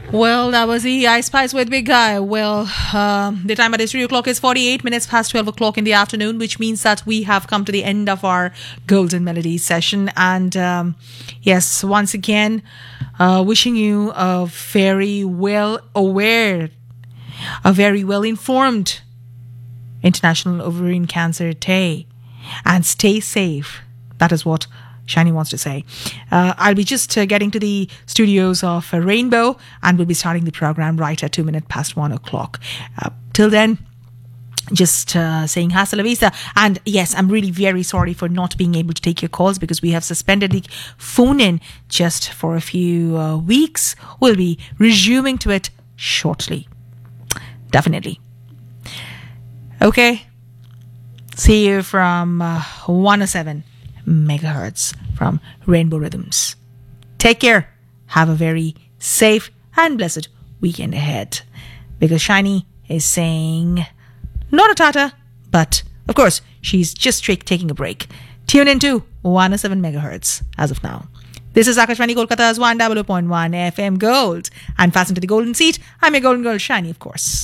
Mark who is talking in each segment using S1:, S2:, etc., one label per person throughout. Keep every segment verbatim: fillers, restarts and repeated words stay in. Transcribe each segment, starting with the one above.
S1: Well, that was the Ice Spice with Big Guy. Well, um, the time at the studio clock is forty-eight minutes past twelve o'clock in the afternoon, which means that we have come to the end of our Golden Melodies session. And um, yes, once again, uh, wishing you a very well aware, a very well informed International Ovarian Cancer Day. And stay safe. That is what Shani wants to say. Uh, I'll be just uh, getting to the studios of uh, Rainbow, and we'll be starting the program right at two minutes past one o'clock. Uh, till then, just uh, saying hasta la vista. And yes, I'm really very sorry for not being able to take your calls because we have suspended the phone in just for a few uh, weeks. We'll be resuming to it shortly. Definitely. Okay. See you from uh, one oh seven megahertz from Rainbow Rhythms. Take care. Have a very safe and blessed weekend ahead. Because Shiny is saying not a tata, but of course she's just straight taking a break. Tune into one oh seven megahertz as of now. This is Akashvani Kolkata's one oh oh point one F M Gold. And fasten to the golden seat. I'm your golden girl Shiny, of course.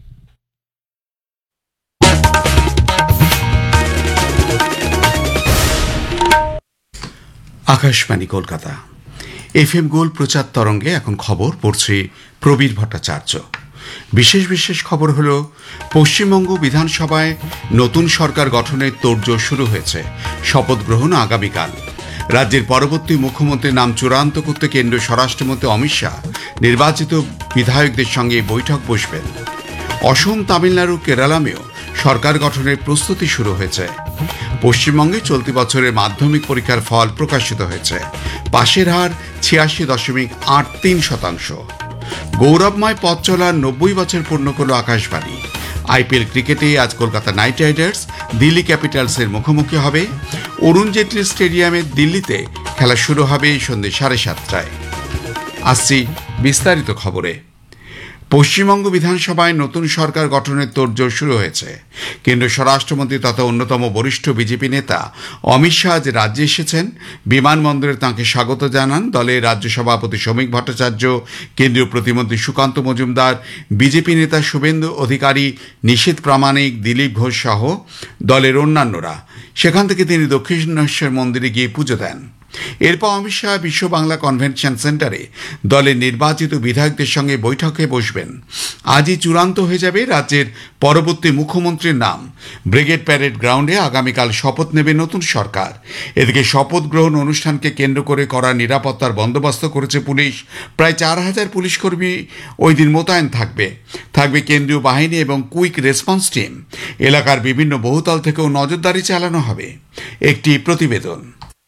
S2: Akashvani Kolkata FM gold প্রচার তরঙ্গে এখন খবর পড়ছে প্রবীর ভট্টাচার্য। বিশেষ বিশেষ খবর হলো পশ্চিমবঙ্গ বিধানসভায় নতুন সরকার গঠনের তোড়জোড় শুরু হয়েছে। শপথ গ্রহণ আগামীকাল। রাজ্যের পরবর্তী মুখ্যমন্ত্রীর নাম চূড়ান্ত করতে কেন্দ্রীয় স্বরাষ্ট্রমন্ত্রী অমিত শাহ নির্বাচিত বিধায়কদের সঙ্গে বৈঠক বসবেন। অসম, তামিলনাড়ু, কেরালামেও সরকার গঠনের প্রস্তুতি শুরু হয়েছে। পশ্চিমবঙ্গে চলতি বছরের মাধ্যমিক পরীক্ষার ফল প্রকাশিত হয়েছে। পাশের হার ছিয়াশি দশমিক আট তিন শতাংশ। গৌরবময় পথ চলার নব্বই বছর পূর্ণ করল আকাশবাণী। আইপিএল ক্রিকেটে আজ কলকাতা নাইট রাইডার্স দিল্লি ক্যাপিটালসের মুখোমুখি হবে। অরুণ জেটলি স্টেডিয়ামে দিল্লিতে খেলা শুরু হবে সন্ধ্যে সাড়ে সাতটায়। আসছি বিস্তারিত খবরে। পশ্চিমবঙ্গ বিধানসভায় নতুন সরকার গঠনের তোড়জোড় শুরু হয়েছে। কেন্দ্রীয় স্বরাষ্ট্রমন্ত্রী তথা অন্যতম বরিষ্ঠ বিজেপি নেতা অমিত শাহ আজ রাজ্যে এসেছেন। বিমানবন্দরে তাঁকে স্বাগত জানান দলের রাজ্য সভাপতি শ্রমিক ভট্টাচার্য, কেন্দ্রীয় প্রতিমন্ত্রী সুকান্ত মজুমদার, বিজেপি নেতা শুভেন্দু অধিকারী, নিশীথ প্রামাণিক, দিলীপ ঘোষ সহ দলের অন্যান্যরা। সেখান থেকে তিনি দক্ষিণেশ্বর মন্দিরে গিয়ে পুজো দেন। এরপর অমিত শাহ বিশ্ব বাংলা কনভেনশন সেন্টারে দলের নির্বাচিত বিধায়কদের সঙ্গে বৈঠকে বসবেন। আজই চূড়ান্ত হয়ে যাবে রাজ্যের পরবর্তী মুখ্যমন্ত্রীর নাম। ব্রিগেড প্যারেড গ্রাউন্ডে আগামীকাল শপথ নেবে নতুন সরকার। এদিকে শপথ গ্রহণ অনুষ্ঠানকে কেন্দ্র করে করা নিরাপত্তার বন্দোবস্ত করেছে পুলিশ। প্রায় চার হাজার পুলিশকর্মী ওই দিন মোতায়েন থাকবে। থাকবে কেন্দ্রীয় বাহিনী এবং কুইক রেসপন্স টিম। এলাকার বিভিন্ন বহুতল থেকেও নজরদারি চালানো হবে। একটি প্রতিবেদন।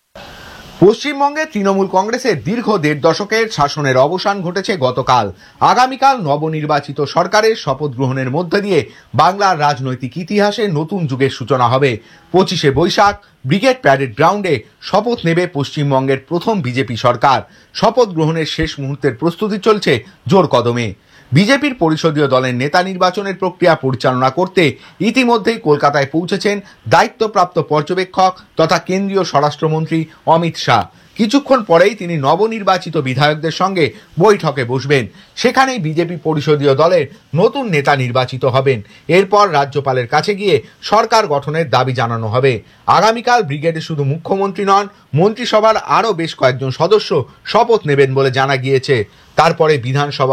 S3: পশ্চিমবঙ্গে তৃণমূল কংগ্রেসের দীর্ঘ দেড় দশকের শাসনের অবসান ঘটেছে গতকাল। আগামীকাল নবনির্বাচিত সরকারের শপথ গ্রহণের মধ্যে দিয়ে বাংলার রাজনৈতিক ইতিহাসে নতুন যুগের সূচনা হবে। পঁচিশে বৈশাখ ব্রিগেড প্যারেড গ্রাউন্ডে শপথ নেবে পশ্চিমবঙ্গের প্রথম বিজেপি সরকার। শপথ গ্রহণের শেষ মুহূর্তের প্রস্তুতি চলছে জোর কদমে। বিজেপির পরিষদীয় দলের নেতা নির্বাচনের প্রক্রিয়া পরিচালনা করতে ইতিমধ্যেই কলকাতায় পৌঁছেছেন দায়িত্বপ্রাপ্ত পর্যবেক্ষক তথা কেন্দ্রীয় স্বরাষ্ট্রমন্ত্রী অমিত শাহ। কিছুক্ষণ পরেই তিনি নবনির্বাচিত বিধায়কদের সঙ্গে বৈঠকে বসবেন। সেখানেই বিজেপি পরিষদীয় দলের নতুন নেতা নির্বাচিত হবেন। এরপর রাজ্যপালের কাছে গিয়ে সরকার গঠনের দাবি জানানো হবে। আগামীকাল ব্রিগেডে শুধু মুখ্যমন্ত্রী নন, মন্ত্রিসভার আরও বেশ কয়েকজন সদস্য শপথ নেবেন বলে জানা গিয়েছে। তারপরে বিধানসভা